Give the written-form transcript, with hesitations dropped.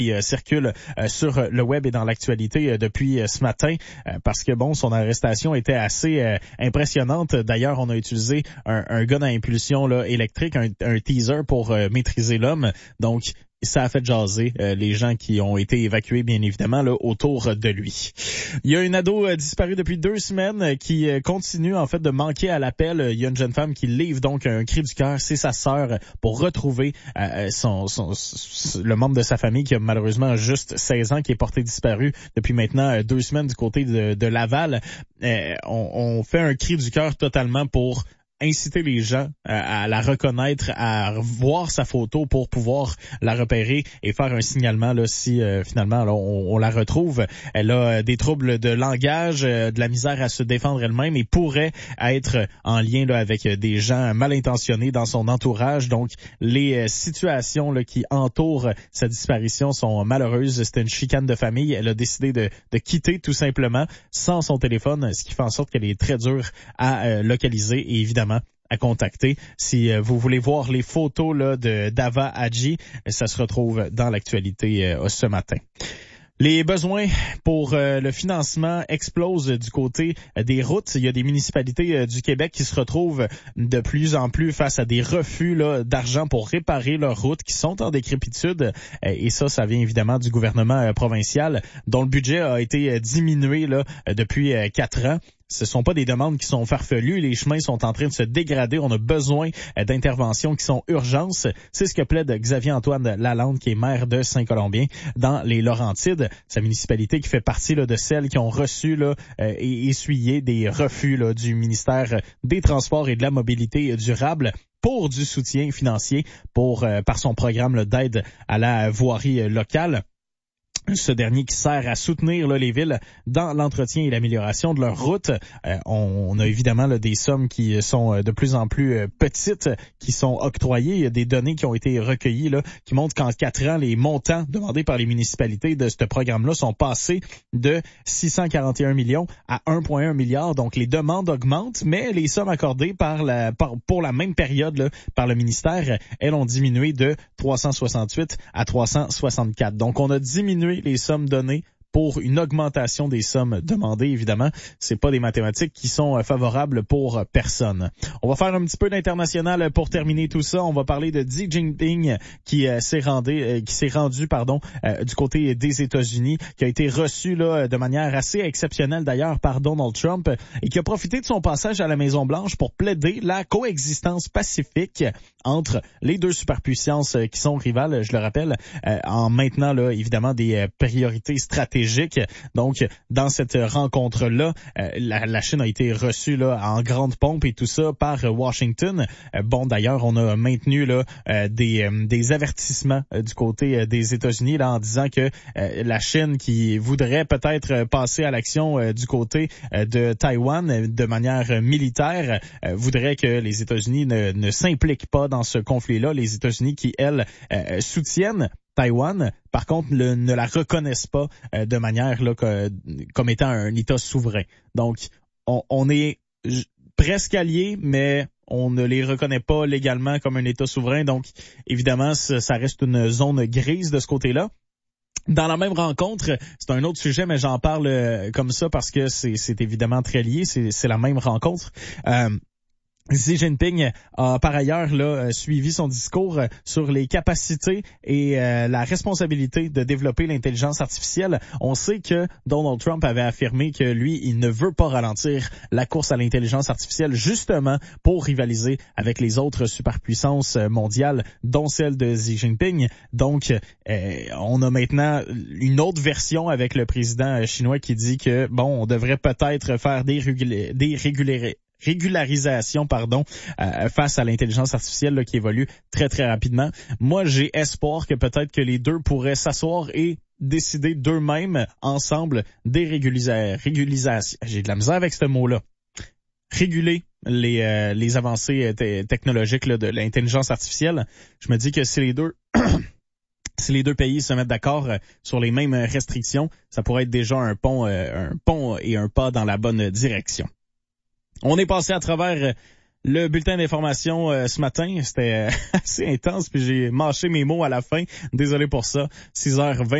qui circule sur le web et dans l'actualité depuis ce matin parce que son arrestation était assez impressionnante. D'ailleurs, on a utilisé un gun à impulsion là électrique, un teaser pour maîtriser l'homme. Donc ça a fait jaser les gens qui ont été évacués, bien évidemment, là, autour de lui. Il y a une ado disparue depuis 2 semaines qui continue, en fait, de manquer à l'appel. Il y a une jeune femme qui livre donc un cri du cœur. C'est sa sœur pour retrouver le membre de sa famille qui a malheureusement juste 16 ans, qui est porté disparu depuis maintenant 2 semaines du côté de Laval. On fait un cri du cœur totalement pour inciter les gens à la reconnaître, à voir sa photo pour pouvoir la repérer et faire un signalement là si finalement là, on la retrouve. Elle a des troubles de langage, de la misère à se défendre elle-même et pourrait être en lien là avec des gens mal intentionnés dans son entourage. Donc les situations là qui entourent sa disparition sont malheureuses. C'était une chicane de famille. Elle a décidé de quitter tout simplement sans son téléphone, ce qui fait en sorte qu'elle est très dure à localiser et évidemment à contacter. Si vous voulez voir les photos là de Dava Hadji, ça se retrouve dans l'actualité ce matin. Les besoins pour le financement explosent du côté des routes. Il y a des municipalités du Québec qui se retrouvent de plus en plus face à des refus là, d'argent pour réparer leurs routes qui sont en décrépitude. Et ça vient évidemment du gouvernement provincial dont le budget a été diminué là, depuis 4 ans. Ce sont pas des demandes qui sont farfelues. Les chemins sont en train de se dégrader. On a besoin d'interventions qui sont urgences. C'est ce que plaide Xavier-Antoine Lalande, qui est maire de Saint-Colombien dans les Laurentides. Sa municipalité qui fait partie là, de celles qui ont reçu là, et essuyé des refus là, du ministère des Transports et de la Mobilité durable pour du soutien financier par son programme là, d'aide à la voirie locale. Ce dernier qui sert à soutenir là, les villes dans l'entretien et l'amélioration de leurs routes. On a évidemment là, des sommes qui sont de plus en plus petites, qui sont octroyées. Il y a des données qui ont été recueillies là, qui montrent qu'en 4 ans, les montants demandés par les municipalités de ce programme-là sont passés de 641 millions à 1,1 milliard. Donc les demandes augmentent, mais les sommes accordées pour la même période là, par le ministère, elles ont diminué de 368 à 364. Donc on a diminué les sommes données pour une augmentation des sommes demandées, évidemment. C'est pas des mathématiques qui sont favorables pour personne. On va faire un petit peu d'international pour terminer tout ça. On va parler de Xi Jinping qui s'est rendu du côté des États-Unis, qui a été reçu là de manière assez exceptionnelle d'ailleurs par Donald Trump et qui a profité de son passage à la Maison-Blanche pour plaider la coexistence pacifique entre les deux superpuissances qui sont rivales, je le rappelle, en maintenant là évidemment des priorités stratégiques. Donc, dans cette rencontre-là, la Chine a été reçue là en grande pompe et tout ça par Washington. D'ailleurs, on a maintenu là des avertissements du côté des États-Unis là en disant que la Chine qui voudrait peut-être passer à l'action du côté de Taïwan de manière militaire voudrait que les États-Unis ne s'impliquent pas dans ce conflit-là. Les États-Unis qui, elles, soutiennent Taïwan, par contre, ne la reconnaissent pas de manière là comme étant un État souverain. Donc, on est presque alliés, mais on ne les reconnaît pas légalement comme un État souverain. Donc, évidemment, ça reste une zone grise de ce côté-là. Dans la même rencontre, c'est un autre sujet, mais j'en parle comme ça parce que c'est évidemment très lié. C'est la même rencontre. Xi Jinping a par ailleurs là suivi son discours sur les capacités et la responsabilité de développer l'intelligence artificielle. On sait que Donald Trump avait affirmé que lui, il ne veut pas ralentir la course à l'intelligence artificielle justement pour rivaliser avec les autres superpuissances mondiales, dont celle de Xi Jinping. Donc, on a maintenant une autre version avec le président chinois qui dit que on devrait peut-être faire des régularisation face à l'intelligence artificielle là, qui évolue très très rapidement. Moi, j'ai espoir que peut-être que les deux pourraient s'asseoir et décider d'eux-mêmes ensemble des régularisation. J'ai de la misère avec ce mot-là. Réguler les avancées technologiques là, de l'intelligence artificielle. Je me dis que si les deux pays se mettent d'accord sur les mêmes restrictions, ça pourrait être déjà un pont et un pas dans la bonne direction. On est passé à travers le bulletin d'information ce matin. C'était assez intense, puis j'ai mâché mes mots à la fin. Désolé pour ça. 6h20.